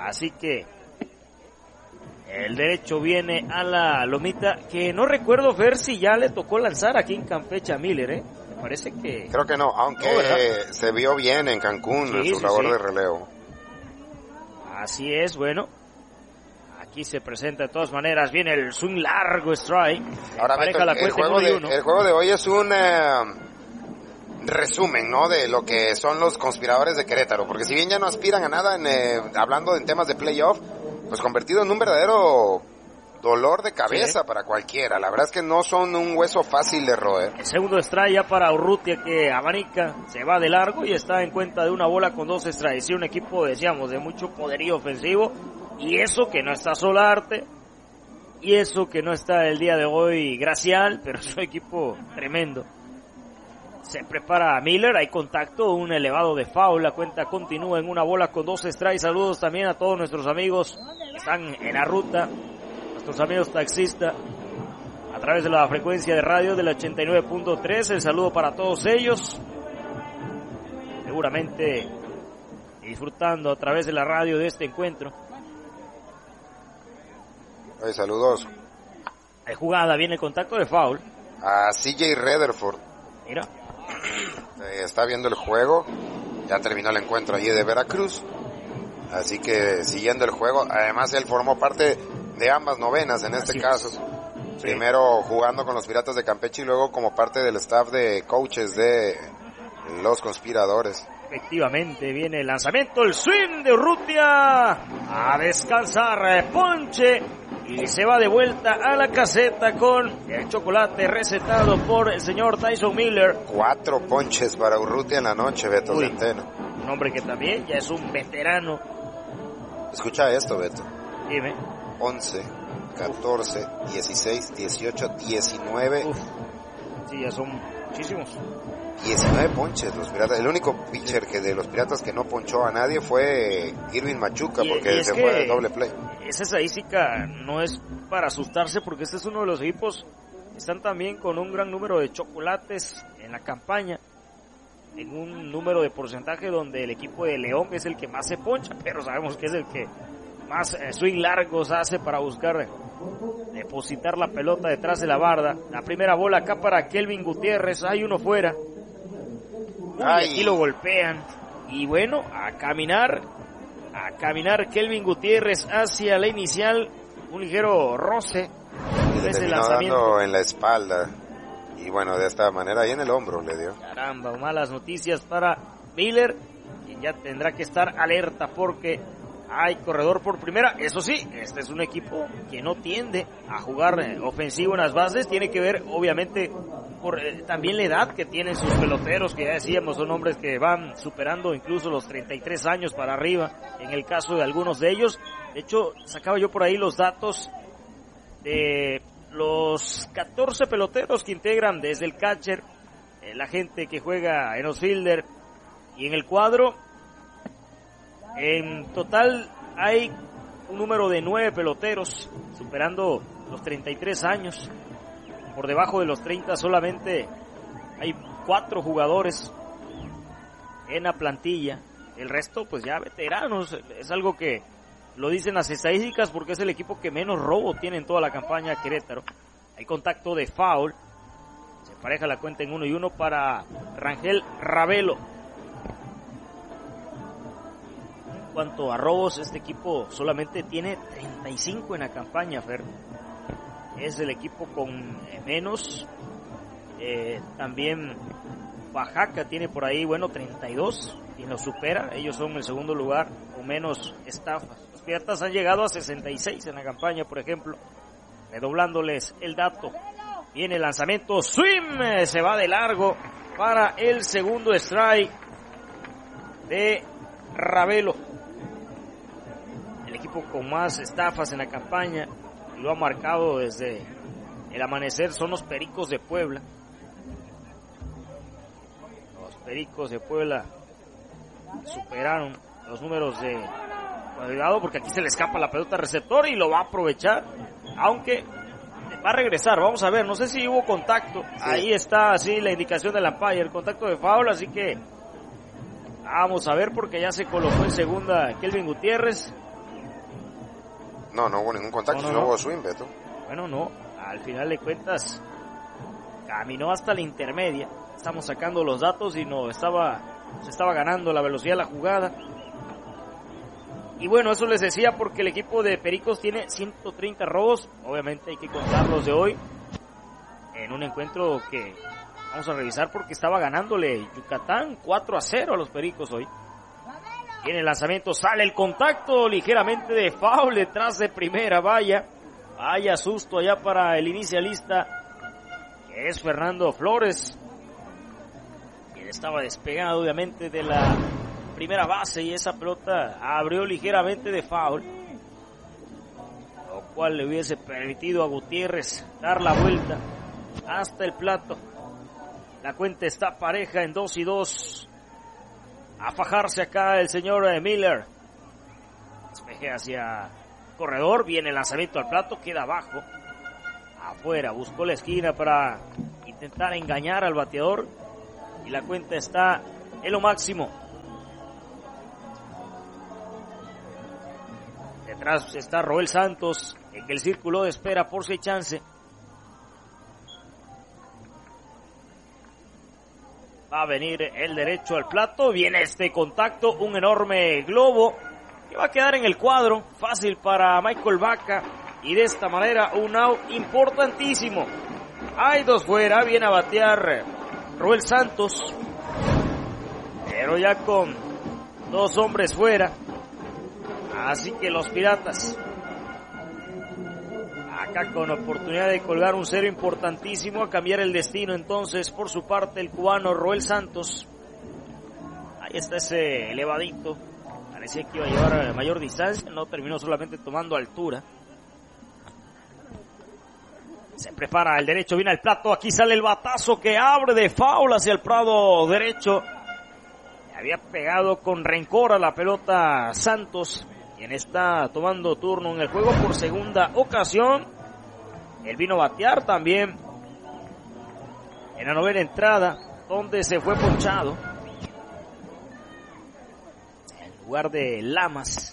Así que el derecho viene a la lomita, que no recuerdo ver si ya le tocó lanzar aquí en Campeche a Miller, Me parece que... Creo que no, aunque se vio bien en Cancún en su labor de relevo. Así es, bueno. Aquí se presenta de todas maneras, viene el swing largo strike. Ahora Beto, el juego de hoy es un resumen, ¿no? De lo que son los conspiradores de Querétaro, porque si bien ya no aspiran a nada hablando en temas de playoff, pues convertido en un verdadero dolor de cabeza para cualquiera. La verdad es que no son un hueso fácil de roer. El segundo strike ya para Urrutia, que abanica, se va de largo y está en cuenta de una bola con 2 strikes. Sí, un equipo, decíamos, de mucho poderío ofensivo, y eso que no está Solarte, y eso que no está el día de hoy Gracial, pero es un equipo tremendo. Se prepara Miller, hay contacto, un elevado de foul, la cuenta continúa en una bola con 2 strikes. Saludos también a todos nuestros amigos que están en la ruta, nuestros amigos taxistas, a través de la frecuencia de radio del 89.3, el saludo para todos ellos, seguramente disfrutando a través de la radio de este encuentro. Saludos. Hay jugada, viene el contacto de foul. A CJ Rutherford. Mira. Está viendo el juego, ya terminó el encuentro allí de Veracruz, así que siguiendo el juego. Además él formó parte de ambas novenas en este caso. Primero jugando con los Piratas de Campeche y luego como parte del staff de coaches de los conspiradores. Efectivamente, viene el lanzamiento, el swing de Urrutia, a descansar, ponche, y se va de vuelta a la caseta con el chocolate recetado por el señor Tyson Miller. 4 ponches para Urrutia en la noche, Beto Centeno. Un hombre que también ya es un veterano. Escucha esto, Beto. Dime. 11, 14, 16, 18, 19. Sí, ya son muchísimos. 19 ponches los Piratas. El único pitcher que de los Piratas que no ponchó a nadie fue Irving Machuca, porque se fue de doble play. Esa estadística no es para asustarse, porque este es uno de los equipos que están también con un gran número de chocolates en la campaña, en un número de porcentaje donde el equipo de León es el que más se poncha, pero sabemos que es el que más swing largos hace para buscar depositar la pelota detrás de la barda. La primera bola acá para Kelvin Gutiérrez, hay uno fuera. Aquí lo golpean, y bueno, a caminar Kelvin Gutiérrez hacia la inicial, un ligero roce. Le terminó dando en la espalda, y bueno, de esta manera ahí en el hombro le dio. Caramba, malas noticias para Miller, quien ya tendrá que estar alerta porque hay corredor por primera. Eso sí, este es un equipo que no tiende a jugar ofensivo en las bases, tiene que ver obviamente por también la edad que tienen sus peloteros, que ya decíamos son hombres que van superando incluso los 33 años para arriba, en el caso de algunos de ellos. De hecho, sacaba yo por ahí los datos de los 14 peloteros que integran desde el catcher, la gente que juega en los fielder y en el cuadro. En total hay un número de 9 peloteros superando los 33 años. Por debajo de los 30 solamente hay 4 jugadores en la plantilla. El resto pues ya veteranos. Es algo que lo dicen las estadísticas porque es el equipo que menos robo tiene en toda la campaña Querétaro. Hay contacto de foul. Se pareja la cuenta en 1-1 para Rangel Ravelo. En cuanto a robos, este equipo solamente tiene 35 en la campaña, Fer. Es el equipo con menos. También Oaxaca tiene por ahí, 32, y lo supera. Ellos son el segundo lugar con menos estafas. Los Piratas han llegado a 66 en la campaña, por ejemplo. Redoblándoles el dato. Viene el lanzamiento, swing, se va de largo para el segundo strike de Ravelo. El equipo con más estafas en la campaña, y lo ha marcado desde el amanecer, son los Pericos de Puebla. Los Pericos de Puebla superaron los números de... Cuidado porque aquí se le escapa la pelota al receptor y lo va a aprovechar, aunque va a regresar. Vamos a ver, no sé si hubo contacto. Sí. Ahí está, así la indicación del umpire, el contacto de foul, así que vamos a ver porque ya se colocó en segunda Kelvin Gutiérrez. No hubo ningún contacto, no hubo swing, Beto. Bueno, no, al final de cuentas caminó hasta la intermedia. Estamos sacando los datos y se estaba ganando la velocidad de la jugada. Y bueno, eso les decía porque el equipo de Pericos tiene 130 robos. Obviamente hay que contarlos de hoy. En un encuentro que vamos a revisar porque estaba ganándole Yucatán 4-0 a los Pericos hoy. Viene el lanzamiento, sale el contacto ligeramente de foul detrás de primera. Vaya susto allá para el inicialista, que es Fernando Flores, quien estaba despegado obviamente de la primera base y esa pelota abrió ligeramente de foul, lo cual le hubiese permitido a Gutiérrez dar la vuelta hasta el plato. La cuenta está pareja en 2-2. A fajarse acá el señor Miller. Despeje hacia corredor, viene el lanzamiento al plato, queda abajo. Afuera, buscó la esquina para intentar engañar al bateador. Y la cuenta está en lo máximo. Detrás está Roel Santos, en el círculo de espera por si hay chance. Va a venir el derecho al plato, viene este contacto, un enorme globo que va a quedar en el cuadro, fácil para Michael Vaca, y de esta manera un out importantísimo. Hay dos fuera, viene a batear Roel Santos, pero ya con dos hombres fuera, así que los Piratas acá con oportunidad de colgar un cero importantísimo, a cambiar el destino entonces por su parte el cubano Roel Santos. Ahí está ese elevadito, parecía que iba a llevar mayor distancia, no terminó solamente tomando altura. Se prepara el derecho, viene al plato, aquí sale el batazo que abre de foul hacia el prado derecho. Había pegado con rencor a la pelota Santos, quien está tomando turno en el juego por segunda ocasión. Él vino a batear también en la novena entrada, donde se fue ponchado en lugar de Lamas.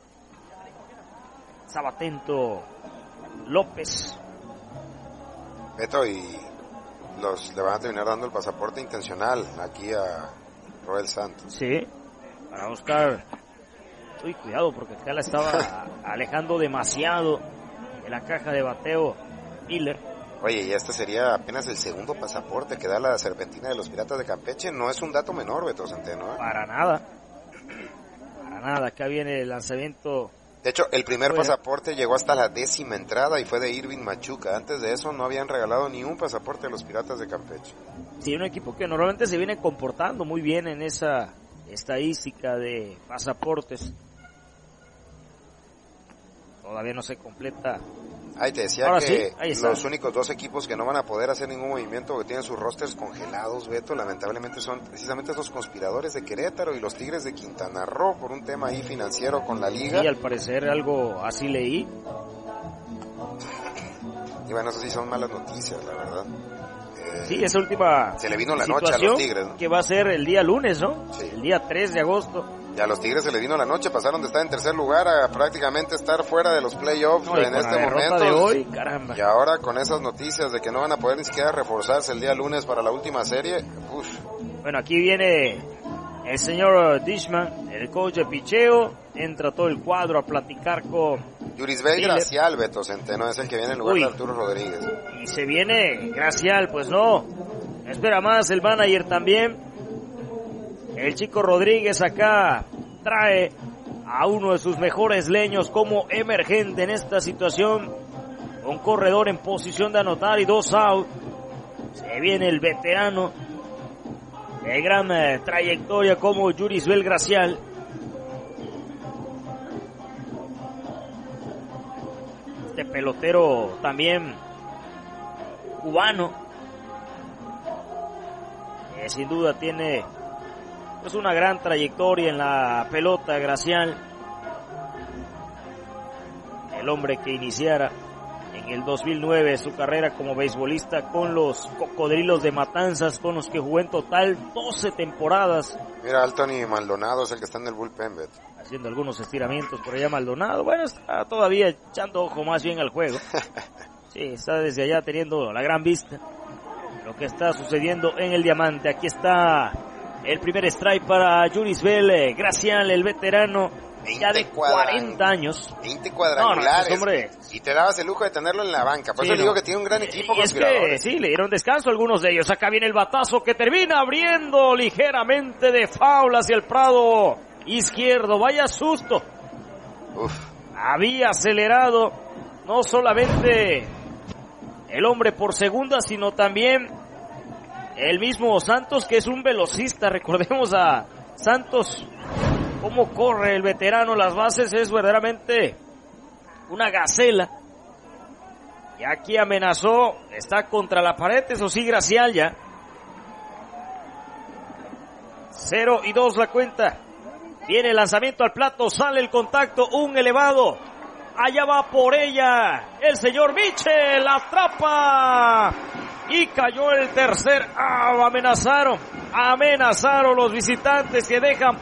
Estaba atento López. Beto, y le van a terminar dando el pasaporte intencional aquí a Roel Santos. Sí, para buscar. Uy, cuidado, porque acá la estaba alejando demasiado de la caja de bateo Miller. Oye, y este sería apenas el segundo pasaporte que da la Serpentina de los Piratas de Campeche. No es un dato menor, Beto Centeno, ¿eh? Para nada. Acá viene el lanzamiento. De hecho, el primer pasaporte llegó hasta la 10ª entrada y fue de Irving Machuca. Antes de eso no habían regalado ni un pasaporte a los Piratas de Campeche. Sí, un equipo que normalmente se viene comportando muy bien en esa estadística de pasaportes. Todavía no se completa. Ay, te decía ahora que sí, los únicos dos equipos que no van a poder hacer ningún movimiento, que tienen sus rosters congelados, Beto, lamentablemente son precisamente esos conspiradores de Querétaro y los Tigres de Quintana Roo, por un tema ahí financiero con la liga. Y al parecer algo así leí. Y bueno, eso sí son malas noticias, la verdad. Sí, esa última se le vino la noche a los Tigres, ¿no? Que va a ser el día lunes, ¿no? Sí. El día 3 de agosto. Y a los Tigres se le vino la noche, pasaron de estar en tercer lugar a prácticamente estar fuera de los playoffs en este momento. De hoy, caramba. Y ahora con esas noticias de que no van a poder ni siquiera reforzarse el día lunes para la última serie. Bueno, aquí viene el señor Dishman, el coach de picheo, entra todo el cuadro a platicar con Yurisbel Gracial, Beto Centeno, es el que viene en lugar de Arturo Rodríguez. Y se viene Gracial, pues no espera más el manager también. El chico Rodríguez acá trae a uno de sus mejores leños como emergente en esta situación. Un corredor en posición de anotar y 2 out. Se viene el veterano de gran trayectoria como Yurisbel Gracial. Este pelotero también cubano, que sin duda tiene pues una gran trayectoria en la pelota, Gracial. El hombre que iniciara en el 2009 su carrera como beisbolista con los Cocodrilos de Matanzas, con los que jugó en total 12 temporadas. Mira, Anthony Maldonado es el que está en el bullpen, Bet. Haciendo algunos estiramientos por allá Maldonado. Bueno, está todavía echando ojo más bien al juego. Sí, está desde allá teniendo la gran vista. Lo que está sucediendo en el Diamante. Aquí está el primer strike para Juris Bell. Gracial, el veterano, ya de 40 años. 20 cuadrangulares. No, hombre. Y te dabas el lujo de tenerlo en la banca. Por eso digo que tiene un gran equipo con es que sí, le dieron descanso a algunos de ellos. Acá viene el batazo que termina abriendo ligeramente de foul hacia el prado izquierdo. Vaya susto. Había acelerado no solamente el hombre por segunda, sino también el mismo Santos, que es un velocista. Recordemos a Santos, cómo corre el veterano las bases, es verdaderamente una gacela. Y aquí amenazó, está contra la pared, eso sí, Gracial ya. 0-2 la cuenta. Viene el lanzamiento al plato, sale el contacto, un elevado. Allá va por ella el señor Mitchell, la atrapa y cayó el tercer. Amenazaron los visitantes que dejan